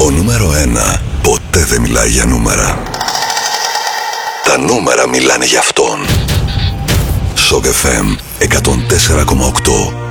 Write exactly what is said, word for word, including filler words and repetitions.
Το νούμερο ένα ποτέ δεν μιλάει για νούμερα. Τα νούμερα μιλάνε για αυτόν. Σοκ εφ εμ εκατόν τέσσερα κόμμα οκτώ.